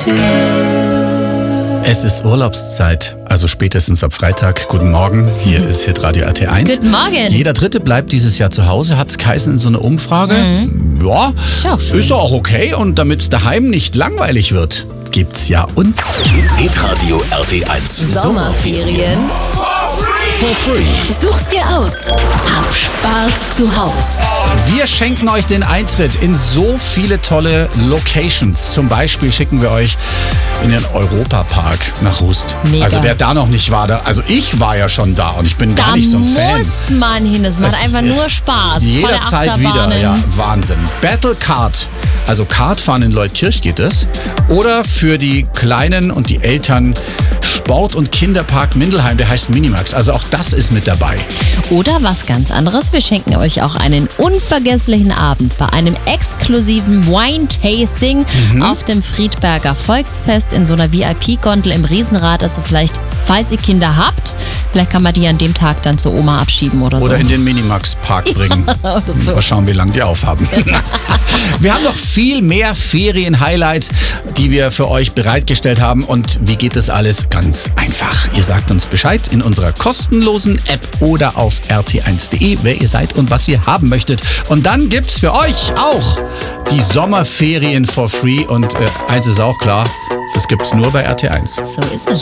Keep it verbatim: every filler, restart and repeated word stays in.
Es ist Urlaubszeit, also spätestens ab Freitag. Guten Morgen, hier ist Hitradio R T eins. Guten Morgen. Jeder Dritte bleibt dieses Jahr zu Hause, hat es geheißen in so einer Umfrage. Mhm. Ja, Ist ja auch schön. ist auch okay. Und damit es daheim nicht langweilig wird, gibt's ja uns. Hitradio R T eins. Sommerferien. For free. Such's dir aus. Hab Spaß zu Haus. Wir schenken euch den Eintritt in so viele tolle Locations. Zum Beispiel schicken wir euch in den Europapark nach Rust. Mega. Also wer da noch nicht war, da, also ich war ja schon da und ich bin Da gar nicht so ein Fan. muss man hin, es macht Das einfach ist, äh, nur Spaß. Jederzeit Tolle wieder, Achterbahnen. ja, Wahnsinn. Battle Kart, also Kartfahren in Leutkirch geht es. Oder für die Kleinen und die Eltern Sport- und Kinderpark Mindelheim, der heißt Minimax. Also auch das ist mit dabei. Oder was ganz anderes, wir schenken euch auch einen unvergesslichen Abend bei einem exklusiven Wine-Tasting Mhm. auf dem Friedberger Volksfest in so einer V I P-Gondel im Riesenrad. Also vielleicht, falls ihr Kinder habt, vielleicht kann man die an dem Tag dann zur Oma abschieben oder so. Oder in den Minimax-Park bringen. oder so. Mal schauen, wie lange die aufhaben. Wir haben noch viel mehr Ferien-Highlights, die wir für euch bereitgestellt haben. Und wie geht das alles? Ganz einfach. Ihr sagt uns Bescheid in unserer kostenlosen App oder auf r t eins punkt de, wer ihr seid und was ihr haben möchtet. Und dann gibt's für euch auch die Sommerferien for free. Und äh, eins ist auch klar, das gibt's nur bei R T eins. So ist es.